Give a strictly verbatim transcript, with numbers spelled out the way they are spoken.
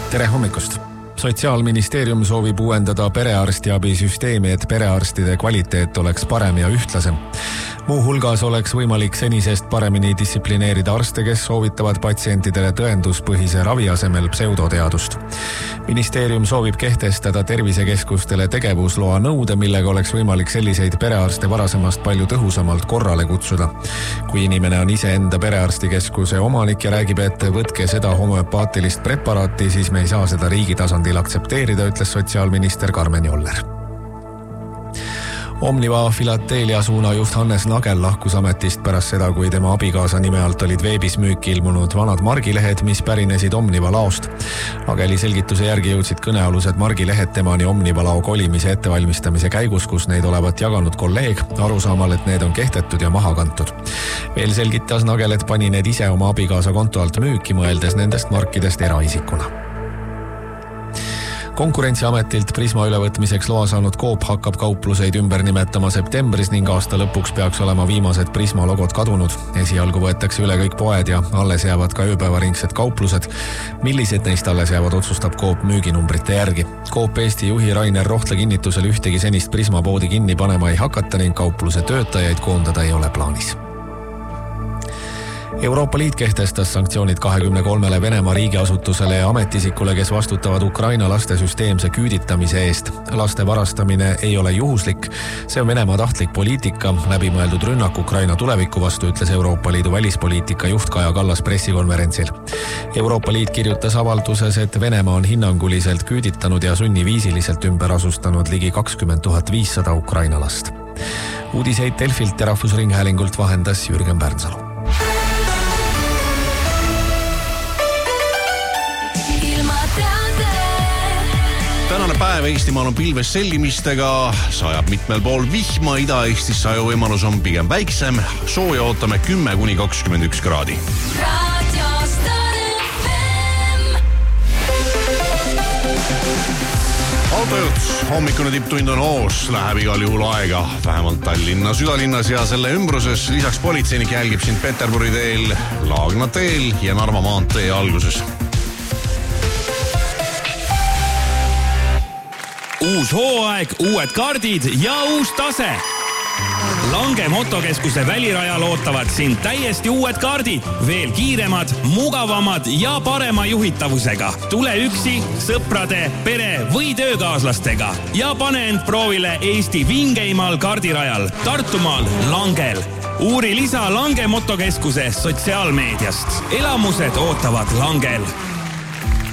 Tere hommikust! Sotsiaalministeerium soovib uuendada perearstiabisüsteemi, et perearstide kvaliteet oleks parem ja ühtlasem. Muu hulgas oleks võimalik senisest paremini distsiplineerida arste, kes soovitavad patsientidele tõenduspõhise ravi asemel pseudoteadust. Ministeerium soovib kehtestada tervisekeskustele tegevusloa nõude, millega oleks võimalik selliseid perearste varasemast palju tõhusamalt korrale kutsuda. Kui inimene on ise enda perearstikeskuse omanik ja räägib, et võtke seda homöopaatilist preparaati, siis me ei saa seda riigi tasandil aktsepteerida, ütles sotsiaalminister Karmen Joller. Omniva Filatelia suuna juht Hannes Nagel lahkus ametist pärast seda, kui tema abikaasa nime alt olid veebis müüki ilmunud vanad margilehed, mis pärinesid Omniva laost. Nageli selgituse järgi jõudsid kõnealused margilehed temani Omniva lao kolimise ettevalmistamise käigus, kus neid olevat jaganud kolleeg, arusaamal, et need on kehtetud ja maha kantud. Veel selgitas Nagel, et pani need ise oma abikaasa konto alt müüki, mõeldes nendest markidest eraisikuna. Konkurentsiametilt Prisma ülevõtmiseks loa saanud Coop hakkab kaupluseid ümber nimetama septembris ning aasta lõpuks peaks olema viimased Prisma logod kadunud. Esialgu võetakse üle kõik poed ja alles jäävad ka ööpäevaringsed kauplused. Millised neist alles jäävad, otsustab Coop müüginumbrite järgi. Coop Eesti juhi Rainer Rohtla kinnitusel ühtegi senist Prisma poodi kinni panema ei hakata ning kaupluse töötajaid koondada ei ole plaanis. Euroopa Liit kehtestas sanktsioonid kahekümne kolmele Venemaa riigiasutusele ja ametisikule, kes vastutavad Ukraina laste süsteemse küüditamise eest. Laste varastamine ei ole juhuslik. See on Venemaa tahtlik poliitika, läbimõeldud rünnak Ukraina tuleviku vastu, ütles Euroopa Liidu välispoliitika juht Kaja Kallas pressikonverentsil. Euroopa Liit kirjutas avalduses, et Venemaa on hinnanguliselt küüditanud ja sunniviisiliselt ümber asustanud ligi kakskümmend tuhat viissada Ukraina last. Uudiseid Delfilt ja Rahvusringhäälingult vahendas Jürgen Pärnsalu. Tänane päev Eestimaal on pilves sellimistega, sajab mitmel pool vihma, Ida-Eestis saju võimalus on pigem väiksem, sooja ootame kümme kuni kakskümmend üks kraadi. Autojuts, hommikune tipptund on hoos, läheb igal juhul aega, vähemalt Tallinna südalinnas ja selle ümbruses. Lisaks politseinik jälgib sind Peterburi teel, Laagna teel ja Narva maantee alguses. Uus hooaeg, uued kaardid ja uus tase. Lange motokeskuse välirajal ootavad sind täiesti uued kaardid, veel kiiremad, mugavamad ja parema juhitavusega. Tule üksi, sõprade, pere või töökaaslastega ja pane end proovile Eesti vingeimal kaardirajal Tartumaal Langel. Uuri lisa Lange motokeskuse sotsiaalmeediast. Elamused ootavad Langel.